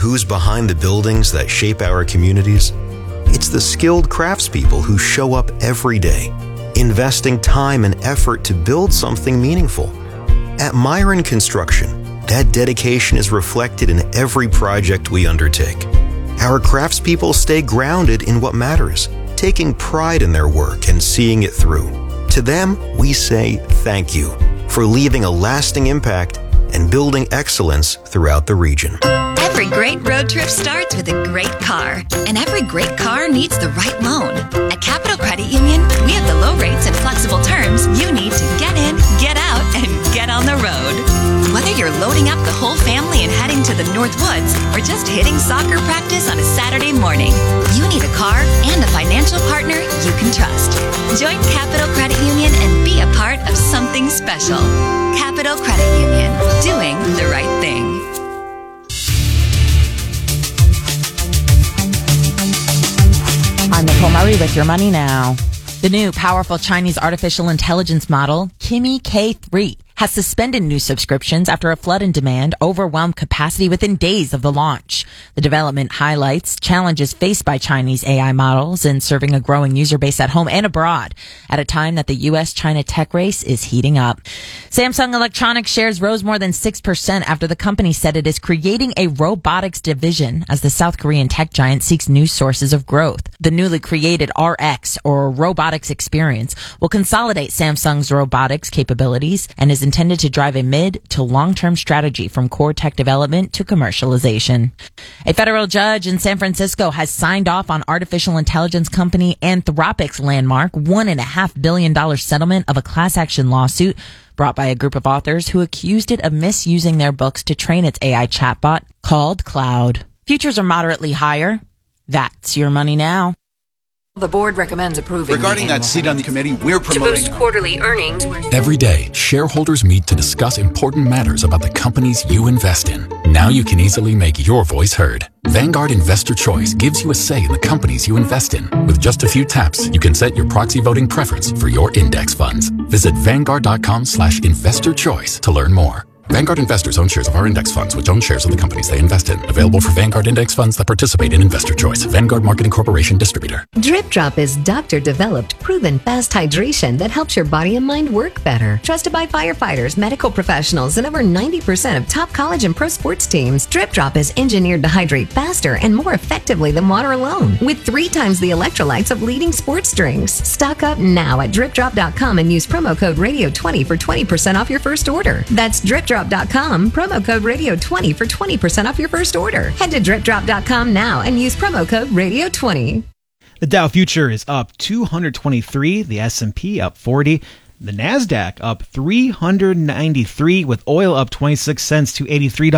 who's behind the buildings that shape our communities? It's the skilled craftspeople who show up every day, investing time and effort to build something meaningful. At Myron Construction, that dedication is reflected in every project we undertake. Our craftspeople stay grounded in what matters, taking pride in their work and seeing it through. To them, we say thank you for leaving a lasting impact and building excellence throughout the region. Every great road trip starts with a great car, and every great car needs the right loan. At Capital Credit Union, we have the low rates and flexible terms you need to get in, get out, and get on the road. Whether you're loading up the whole family and heading to the North Woods or just hitting soccer practice on a Saturday morning, you need a car and a financial partner you can trust. Join Capital Credit Union and be a part of something special. Capital Credit Union, doing the right thing. I'm Nicole Murray with Your Money Now. The new powerful Chinese artificial intelligence model, Kimi K3, has suspended new subscriptions after a flood in demand overwhelmed capacity within days of the launch. The development highlights challenges faced by Chinese AI models in serving a growing user base at home and abroad at a time that the U.S.-China tech race is heating up. Samsung Electronics shares rose more than 6% after the company said it is creating a robotics division as the South Korean tech giant seeks new sources of growth. The newly created RX, or Robotics Experience, will consolidate Samsung's robotics capabilities and is intended to drive a mid to long-term strategy from core tech development to commercialization. A federal judge in San Francisco has signed off on artificial intelligence company Anthropic's landmark $1.5 billion settlement of a class action lawsuit brought by a group of authors who accused it of misusing their books to train its AI chatbot called Cloud. Futures are moderately higher. That's Your Money Now. The board recommends approving. Regarding that seat on the committee, we're promoting. To boost quarterly earnings. Every day, shareholders meet to discuss important matters about the companies you invest in. Now you can easily make your voice heard. Vanguard Investor Choice gives you a say in the companies you invest in. With just a few taps, you can set your proxy voting preference for your index funds. Visit Vanguard.com/investorchoice to learn more. Vanguard investors own shares of our index funds, which own shares of the companies they invest in. Available for Vanguard index funds that participate in Investor Choice. Vanguard Marketing Corporation distributor. Drip Drop is doctor-developed, proven fast hydration that helps your body and mind work better. Trusted by firefighters, medical professionals, and over 90% of top college and pro sports teams, Drip Drop is engineered to hydrate faster and more effectively than water alone, with 3 times the electrolytes of leading sports drinks. Stock up now at DripDrop.com and use promo code Radio20 for 20% off your first order. That's DripDrop.com, promo code Radio20 for 20% off your first order. Head to DripDrop.com now and use promo code Radio20. The Dow future is up 223, the S&P up 40, the NASDAQ up 393, with oil up 26 cents to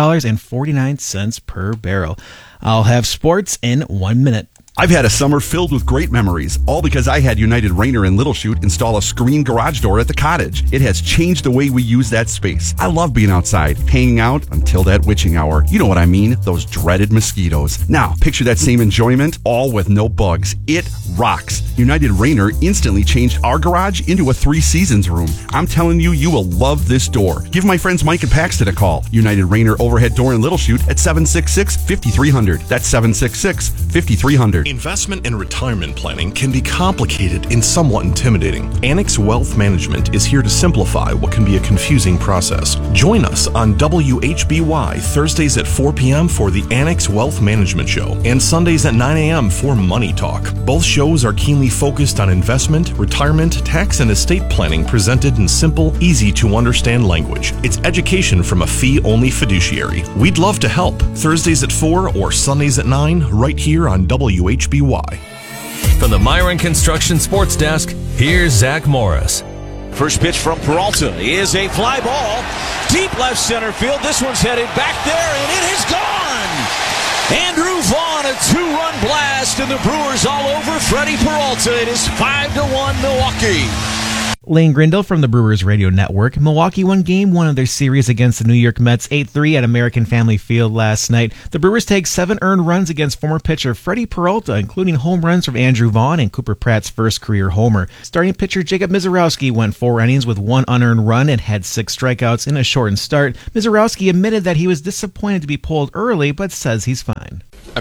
$83.49 per barrel. I'll have sports in 1 minute. I've had a summer filled with great memories, all because I had United Rayner in Little Chute install a screen garage door at the cottage. It has changed the way we use that space. I love being outside, hanging out until that witching hour. You know what I mean, those dreaded mosquitoes. Now, picture that same enjoyment, all with no bugs. It rocks. United Rayner instantly changed our garage into a 3 Seasons room. I'm telling you, you will love this door. Give my friends Mike and Paxton a call. United Rayner overhead door in Little Chute at 766-5300. That's 766-5300. Investment and retirement planning can be complicated and somewhat intimidating. Annex Wealth Management is here to simplify what can be a confusing process. Join us on WHBY Thursdays at 4 p.m. for the Annex Wealth Management Show and Sundays at 9 a.m. for Money Talk. Both shows are keenly focused on investment, retirement, tax, and estate planning presented in simple, easy-to-understand language. It's education from a fee-only fiduciary. We'd love to help. Thursdays at 4 or Sundays at 9 right here on WHBY. From the Myron Construction Sports Desk, here's Zach Morris. First pitch from Peralta is a fly ball. Deep left center field. This one's headed back there, and it is gone. Andrew Vaughn, a 2-run blast, and the Brewers all over Freddie Peralta. It is 5-1 Milwaukee. Lane Grindle from the Brewers Radio Network. Milwaukee won Game 1 of their series against the New York Mets 8-3 at American Family Field last night. The Brewers take 7 earned runs against former pitcher Freddie Peralta, including home runs from Andrew Vaughn and Cooper Pratt's first career homer. Starting pitcher Jacob Misiorowski went 4 innings with 1 unearned run and had 6 strikeouts in a shortened start. Misiorowski admitted that he was disappointed to be pulled early, but says he's fine.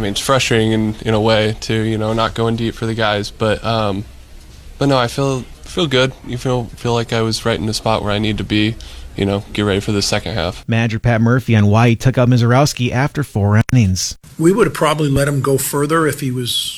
mean, it's frustrating in a way to, not going deep for the guys, but no, I feel good. You feel like I was right in the spot where I need to be, get ready for the second half. Manager Pat Murphy on why he took out Mizorowski after 4 innings. We would have probably let him go further if he was,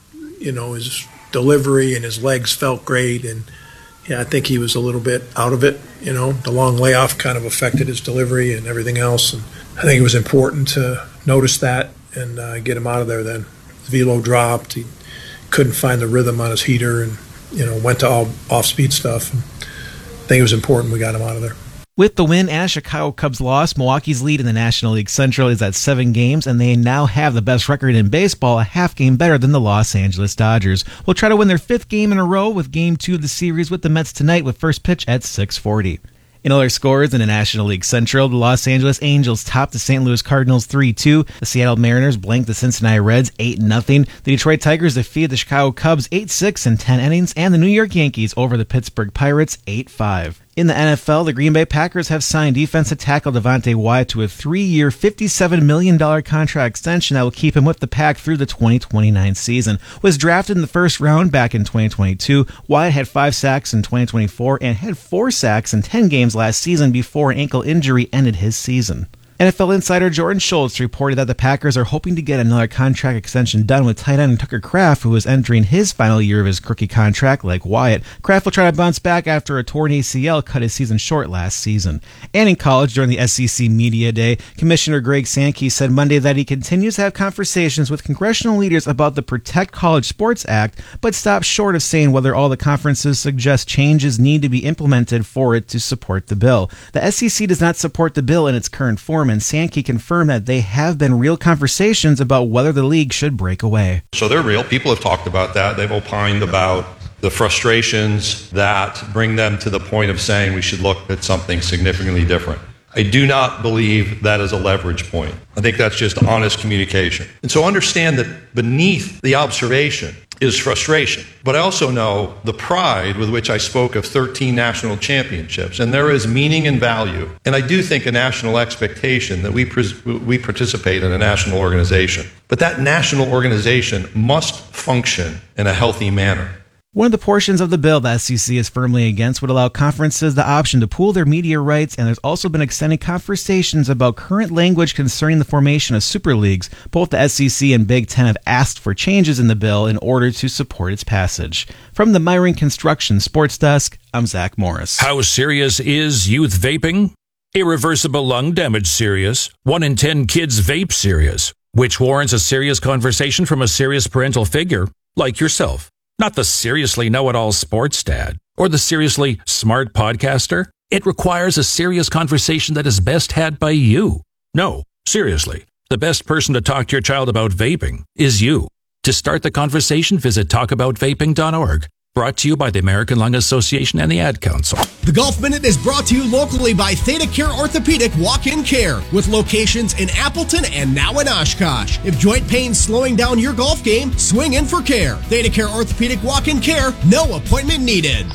his delivery and his legs felt great. And I think he was a little bit out of it. The long layoff kind of affected his delivery and everything else. And I think it was important to notice that and get him out of there then. His velo dropped. He couldn't find the rhythm on his heater and, went to all off-speed stuff. And I think it was important we got him out of there. With the win and a Chicago Cubs loss, Milwaukee's lead in the National League Central is at 7 games, and they now have the best record in baseball, a half game better than the Los Angeles Dodgers. Will try to win their 5th game in a row with Game 2 of the series with the Mets tonight with first pitch at 6:40. In other scores in the National League Central, the Los Angeles Angels topped the St. Louis Cardinals 3-2. The Seattle Mariners blanked the Cincinnati Reds 8-0. The Detroit Tigers defeated the Chicago Cubs 8-6 in 10 innings, and the New York Yankees over the Pittsburgh Pirates 8-5. In the NFL, the Green Bay Packers have signed defensive tackle Devontae Wyatt to a 3-year, $57 million contract extension that will keep him with the Pack through the 2029 season. Was drafted in the first round back in 2022, Wyatt had 5 sacks in 2024 and had 4 sacks in 10 games last season before an ankle injury ended his season. NFL insider Jordan Schultz reported that the Packers are hoping to get another contract extension done with tight end Tucker Kraft, who is entering his final year of his rookie contract like Wyatt. Kraft will try to bounce back after a torn ACL cut his season short last season. And in college, during the SEC Media Day, Commissioner Greg Sankey said Monday that he continues to have conversations with congressional leaders about the Protect College Sports Act, but stopped short of saying whether all the conferences suggest changes need to be implemented for it to support the bill. The SEC does not support the bill in its current form, and Sankey confirmed that they have been real conversations about whether the league should break away. So they're real. People have talked about that. They've opined about the frustrations that bring them to the point of saying we should look at something significantly different. I do not believe that is a leverage point. I think that's just honest communication. And so understand that beneath the observation is frustration. But I also know the pride with which I spoke of 13 national championships, and there is meaning and value. And I do think a national expectation that we participate in a national organization. But that national organization must function in a healthy manner. One of the portions of the bill the SEC is firmly against would allow conferences the option to pool their media rights, and there's also been extended conversations about current language concerning the formation of super leagues. Both the SEC and Big Ten have asked for changes in the bill in order to support its passage. From the Myron Construction Sports Desk, I'm Zach Morris. How serious is youth vaping? Irreversible lung damage serious. 1 in 10 kids vape serious, which warrants a serious conversation from a serious parental figure like yourself. Not the seriously know-it-all sports dad or the seriously smart podcaster. It requires a serious conversation that is best had by you. No, seriously, the best person to talk to your child about vaping is you. To start the conversation, visit talkaboutvaping.org. Brought to you by the American Lung Association and the Ad Council. The Golf Minute is brought to you locally by Theta Care Orthopedic Walk-In Care, with locations in Appleton and now in Oshkosh. If joint pain's slowing down your golf game, swing in for care. Theta Care Orthopedic Walk-In Care, no appointment needed.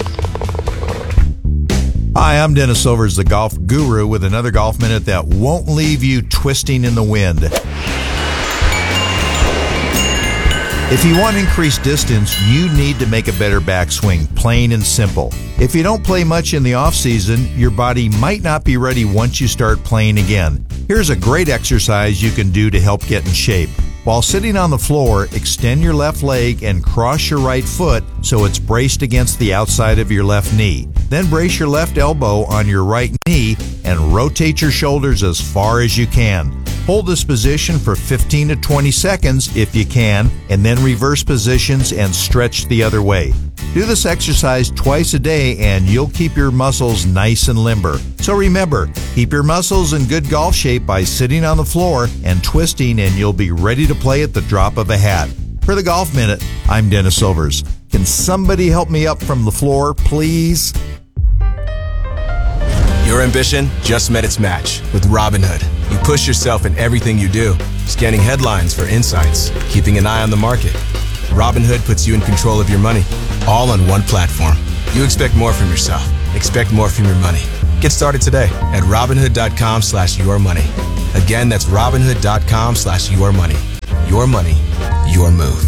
Hi, I'm Dennis Silvers, the golf guru, with another Golf Minute that won't leave you twisting in the wind. If you want increased distance, you need to make a better backswing, plain and simple. If you don't play much in the off-season, your body might not be ready once you start playing again. Here's a great exercise you can do to help get in shape. While sitting on the floor, extend your left leg and cross your right foot so it's braced against the outside of your left knee. Then brace your left elbow on your right knee and rotate your shoulders as far as you can. Hold this position for 15 to 20 seconds if you can, and then reverse positions and stretch the other way. Do this exercise twice a day and you'll keep your muscles nice and limber. So remember, keep your muscles in good golf shape by sitting on the floor and twisting, and you'll be ready to play at the drop of a hat. For the Golf Minute, I'm Dennis Silvers. Can somebody help me up from the floor, please? Your ambition just met its match with Robinhood. You push yourself in everything you do, scanning headlines for insights, keeping an eye on the market. Robinhood puts you in control of your money, all on one platform. You expect more from yourself. Expect more from your money. Get started today at Robinhood.com/yourmoney. Again, that's Robinhood.com/yourmoney. Your money, your move.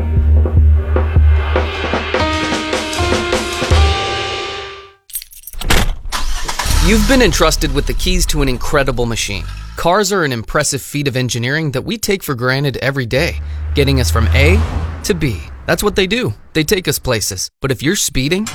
You've been entrusted with the keys to an incredible machine. Cars are an impressive feat of engineering that we take for granted every day, getting us from A to B. That's what they do. They take us places. But if you're speeding,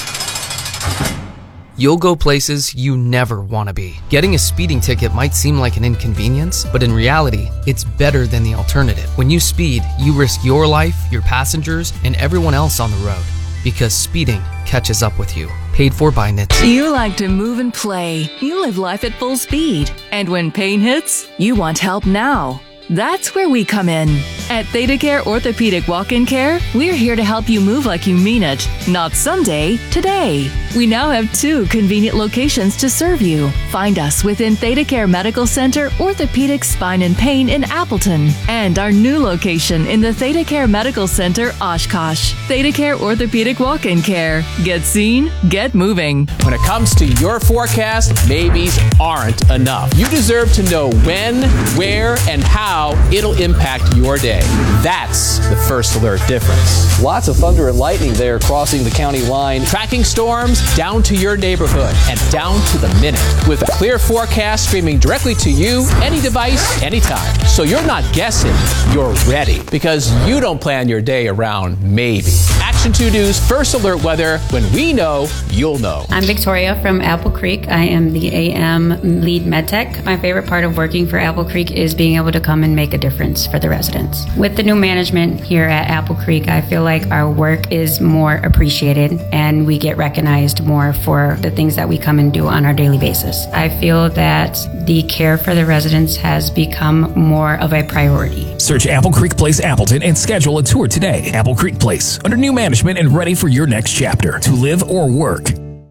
you'll go places you never want to be. Getting a speeding ticket might seem like an inconvenience, but in reality, it's better than the alternative. When you speed, you risk your life, your passengers, and everyone else on the road. Because speeding catches up with you. Paid for by NHTSA. You like to move and play. You live life at full speed. And when pain hits, you want help now. That's where we come in. At ThedaCare Orthopedic Walk-In Care, we're here to help you move like you mean it, not someday, today. We now have 2 convenient locations to serve you. Find us within ThedaCare Medical Center, Orthopedic Spine and Pain in Appleton, and our new location in the ThedaCare Medical Center, Oshkosh. ThedaCare Orthopedic Walk-In Care. Get seen, get moving. When it comes to your forecast, maybes aren't enough. You deserve to know when, where, and how it'll impact your day. That's the First Alert difference. Lots of thunder and lightning there crossing the county line. Tracking storms down to your neighborhood and down to the minute. With a clear forecast streaming directly to you, any device, anytime. So you're not guessing, you're ready. Because you don't plan your day around maybe. Action 2 News First Alert weather. When we know, you'll know. I'm Victoria from Apple Creek. I am the AM lead medtech. My favorite part of working for Apple Creek is being able to come and make a difference for the residents. With the new management here at Apple Creek, I feel like our work is more appreciated and we get recognized more for the things that we come and do on our daily basis. I feel that the care for the residents has become more of a priority. Search Apple Creek Place Appleton and schedule a tour today. Apple Creek Place, under new management and ready for your next chapter to live or work.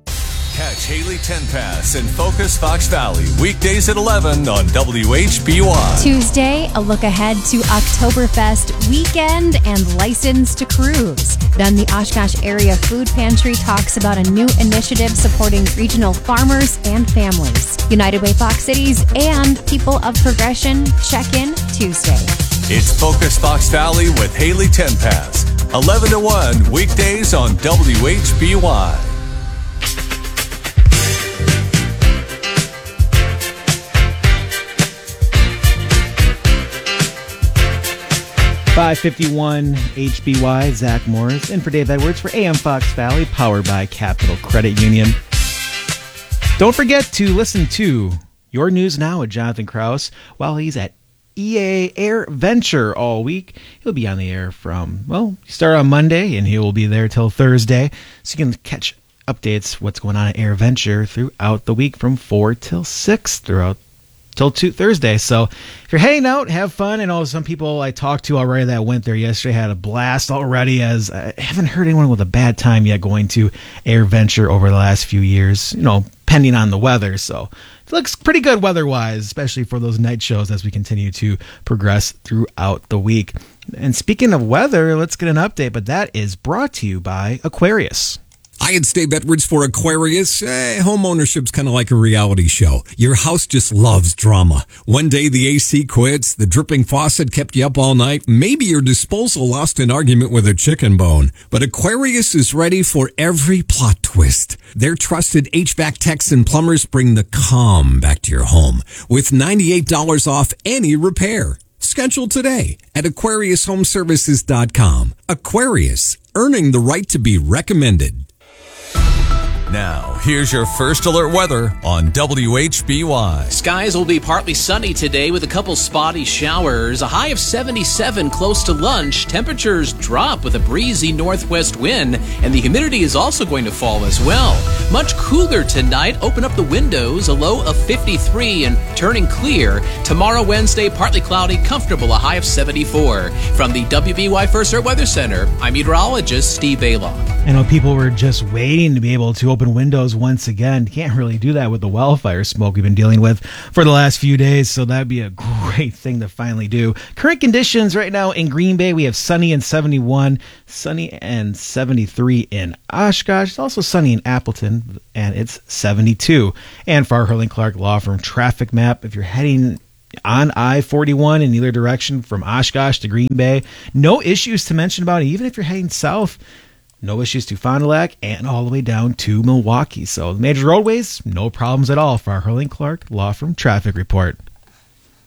Catch Haley Tenpass and Focus Fox Valley weekdays at 11 on WHBY. Tuesday, a look ahead to Oktoberfest weekend and License to Cruise. Then the Oshkosh Area Food Pantry talks about a new initiative supporting regional farmers and families. United Way Fox Cities and People of Progression check in Tuesday. It's Focus Fox Valley with Haley Tenpass. 11 to 1 weekdays on WHBY. .551 HBY, Zach Morris, in for Dave Edwards for AM Fox Valley, powered by Capital Credit Union. Don't forget to listen to Your News Now with Jonathan Krause while he's at EA Air Venture all week. He'll be on the air from, start on Monday, and he will be there till Thursday. So you can catch updates, what's going on at Air Venture throughout the week from 4 till 6 till Thursday. So if you're hanging out, have fun. And some people I talked to already that went there yesterday had a blast already, as I haven't heard anyone with a bad time yet going to Air Venture over the last few years, pending on the weather. So it looks pretty good weather-wise, especially for those night shows as we continue to progress throughout the week. And speaking of weather, let's get an update, but that is brought to you by Aquarius. Hi, it's Dave Edwards for Aquarius. Home ownership's kind of like a reality show. Your house just loves drama. One day the AC quits, the dripping faucet kept you up all night, maybe your disposal lost an argument with a chicken bone. But Aquarius is ready for every plot twist. Their trusted HVAC techs and plumbers bring the calm back to your home with $98 off any repair. Schedule today at AquariusHomeservices.com. Aquarius, earning the right to be recommended. Now, here's your First Alert weather on WHBY. Skies will be partly sunny today with a couple spotty showers. A high of 77 close to lunch. Temperatures drop with a breezy northwest wind, and the humidity is also going to fall as well. Much cooler tonight. Open up the windows. A low of 53 and turning clear. Tomorrow, Wednesday, partly cloudy, comfortable. A high of 74. From the WBY First Alert Weather Center, I'm meteorologist Steve Baylock. I know people were just waiting to be able to open windows once again. Can't really do that with the wildfire smoke we've been dealing with for the last few days, so that'd be a great thing to finally do. Current conditions right now in Green Bay, we have sunny and 71, sunny and 73 in Oshkosh. It's also sunny in Appleton, and it's 72. And for our Hurling Clark Law Firm traffic map, if you're heading on I-41 in either direction from Oshkosh to Green Bay. No issues to mention about it, even if you're heading south. No issues to Fond du Lac and all the way down to Milwaukee. So the major roadways, no problems at all for our Hurley Clark Law Firm Traffic Report.